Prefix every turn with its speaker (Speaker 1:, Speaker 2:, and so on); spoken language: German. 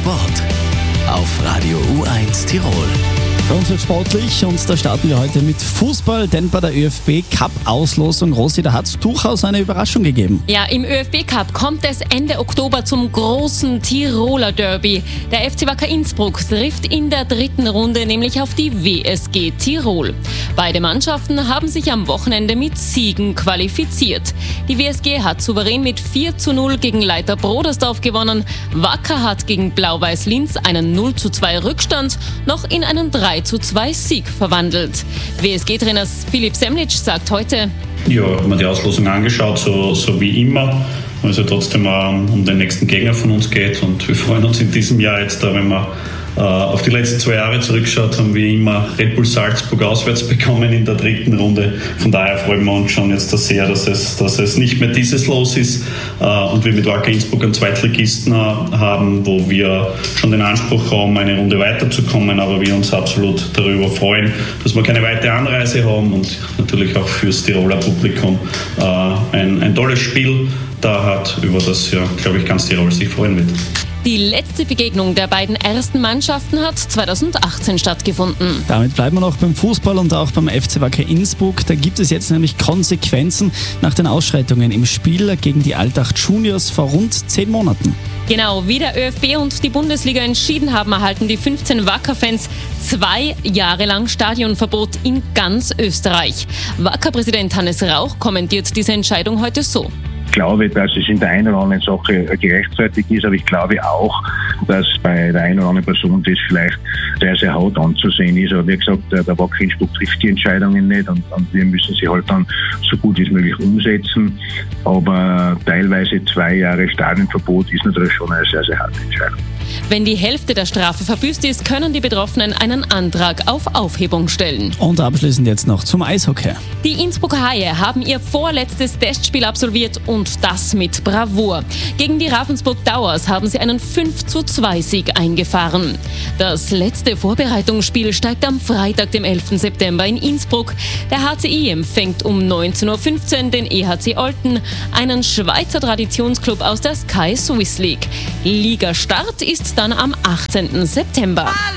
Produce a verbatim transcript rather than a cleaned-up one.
Speaker 1: Sport auf Radio U eins Tirol.
Speaker 2: Bei uns wird sportlich und da starten wir heute mit Fußball, denn bei der ÖFB-Cup-Auslosung, Rosi, da hat es durchaus eine Überraschung gegeben.
Speaker 3: Ja, im ÖFB-Cup kommt es Ende Oktober zum großen Tiroler Derby. Der F C Wacker Innsbruck trifft in der dritten Runde nämlich auf die W S G Tirol. Beide Mannschaften haben sich am Wochenende mit Siegen qualifiziert. Die W S G hat souverän mit vier zu null gegen Leiter Brodersdorf gewonnen. Wacker hat gegen Blau-Weiß Linz einen null zu zwei Rückstand noch in einen drei zu zwei Sieg verwandelt. W S G-Trainer Philipp Semlitsch sagt heute:
Speaker 4: Ja, ich habe mir die Auslosung angeschaut, so, so wie immer, weil es ja trotzdem auch um den nächsten Gegner von uns geht, und wir freuen uns in diesem Jahr jetzt, da, wenn wir äh, auf die letzten zwei Jahre zurückschaut, haben wir immer Red Bull Salzburg auswärts bekommen in der dritten Runde. Von daher freuen wir uns schon jetzt sehr, dass es, dass es nicht mehr dieses Los ist äh, und wir mit Wacker Innsbruck einen Zweitligisten haben, wo wir schon den Anspruch haben, eine Runde weiterzukommen, aber wir uns absolut darüber freuen, dass wir keine weitere Anreise haben und natürlich auch fürs Tiroler Publikum äh, ein, ein tolles Spiel da hat, über das ja, glaube ich, ganz Tirol sich freuen wird.
Speaker 3: Die letzte Begegnung der beiden ersten Mannschaften hat zweitausendachtzehn stattgefunden.
Speaker 2: Damit bleiben wir noch beim Fußball und auch beim F C Wacker Innsbruck. Da gibt es jetzt nämlich Konsequenzen nach den Ausschreitungen im Spiel gegen die Altacht Juniors vor rund zehn Monaten.
Speaker 3: Genau, wie der ÖFB und die Bundesliga entschieden haben, erhalten die fünfzehn Wacker-Fans zwei Jahre lang Stadionverbot in ganz Österreich. Wacker-Präsident Hannes Rauch kommentiert diese Entscheidung heute so:
Speaker 5: Ich glaube, dass es in der einen oder anderen Sache gerechtfertigt ist, aber ich glaube auch, dass bei der einen oder anderen Person das vielleicht sehr, sehr hart anzusehen ist. Aber wie gesagt, der Wacker Innsbruck trifft die Entscheidungen nicht und, und wir müssen sie halt dann so gut wie möglich umsetzen. Aber teilweise zwei Jahre Stadionverbot ist natürlich schon eine sehr, sehr harte Entscheidung.
Speaker 3: Wenn die Hälfte der Strafe verbüßt ist, können die Betroffenen einen Antrag auf Aufhebung stellen.
Speaker 2: Und abschließend jetzt noch zum Eishockey.
Speaker 3: Die Innsbrucker Haie haben ihr vorletztes Testspiel absolviert und das mit Bravour. Gegen die Ravensburg Towers haben sie einen fünf zu zwei Sieg eingefahren. Das letzte Vorbereitungsspiel steigt am Freitag, dem elften September in Innsbruck. Der H C I empfängt um neunzehn Uhr fünfzehn den E H C Olten, einen Schweizer Traditionsclub aus der Sky Swiss League. Ligastart ist dann am achtzehnten September.